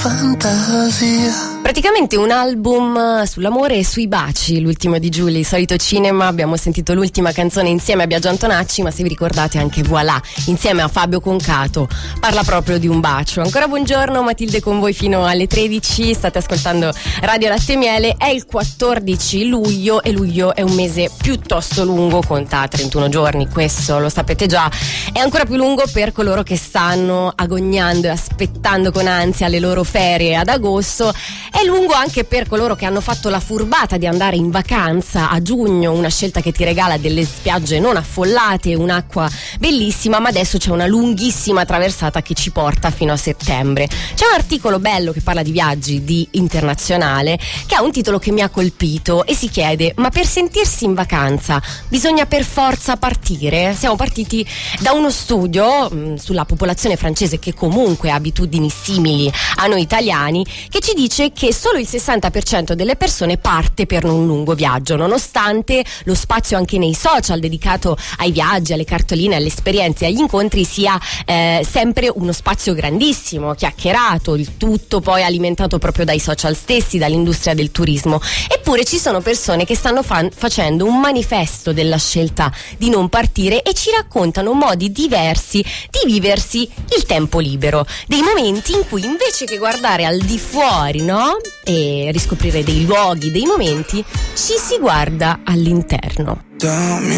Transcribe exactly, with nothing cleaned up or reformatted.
fantasia. Praticamente un album sull'amore e sui baci, l'ultimo di Giulia, Solito Cinema. Abbiamo sentito l'ultima canzone insieme a Biagio Antonacci, ma se vi ricordate anche Voilà, insieme a Fabio Concato, parla proprio di un bacio. Ancora buongiorno, Matilde con voi fino alle tredici, state ascoltando Radio Latte e Miele. È il quattordici luglio e luglio è un mese piuttosto lungo, conta trentuno giorni, questo lo sapete già. È ancora più lungo per coloro che stanno agognando e aspettando con ansia le loro ferie ad agosto. È lungo anche per coloro che hanno fatto la furbata di andare in vacanza a giugno, una scelta che ti regala delle spiagge non affollate, un'acqua bellissima, ma adesso c'è una lunghissima traversata che ci porta fino a settembre. C'è un articolo bello che parla di viaggi di Internazionale che ha un titolo che mi ha colpito e si chiede: ma per sentirsi in vacanza bisogna per forza partire? Siamo partiti da uno studio mh, sulla popolazione francese, che comunque ha abitudini simili a noi italiani, che ci dice che solo il sessanta per cento delle persone parte per un lungo viaggio, nonostante lo spazio anche nei social dedicato ai viaggi, alle cartoline, alle esperienze, agli incontri sia eh, sempre uno spazio grandissimo, chiacchierato, il tutto poi alimentato proprio dai social stessi, dall'industria del turismo. Eppure ci sono persone che stanno fa- facendo un manifesto della scelta di non partire e ci raccontano modi diversi di viversi il tempo libero, dei momenti in cui invece che guardare al di fuori, no? E riscoprire dei luoghi, dei momenti, ci si guarda all'interno.